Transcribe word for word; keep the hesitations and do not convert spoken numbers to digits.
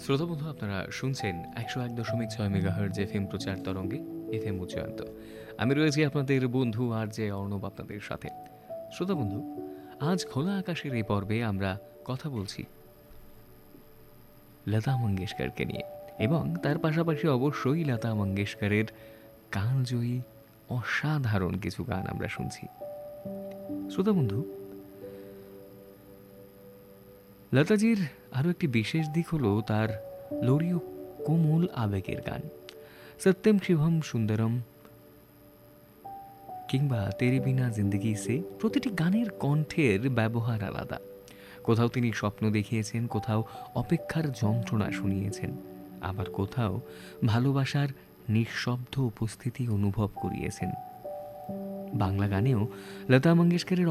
শ্রোতা বন্ধু, আপনারা শুনছেন একশো এক দশমিক ছয় মেগাহার্জ এফ এম প্রচার তরঙ্গে এফ এম উচ্চায়ন্ত। আমি রয়েছি আপনাদের বন্ধু আর যে অর্ণব আপনাদের সাথে। শ্রোতা বন্ধু, আজ খোলা আকাশের এই পর্বে আমরা কথা বলছি লতা মঙ্গেশকরকে নিয়ে, এবং তার পাশাপাশি অবশ্যই লতা মঙ্গেশকরের গানজয়ী অসাধারণ কিছু গান আমরা শুনছি। শ্রোতা বন্ধু, লতাজির আরও একটি বিশেষ দিক হলো তার লোরীয় কোমল আবেগের গান। সত্যম শিবম সুন্দরম কিংবা তেরি বিনা জিন্দগি সে, প্রতিটি গানের কণ্ঠের ব্যবহার আলাদা। কোথাও তিনি স্বপ্ন দেখিয়েছেন, কোথাও অপেক্ষার যন্ত্রণা শুনিয়েছেন, আবার কোথাও ভালোবাসার নিঃশব্দ উপস্থিতি অনুভব করিয়েছেন। বাংলা গানেও লতা মঙ্গেশকরের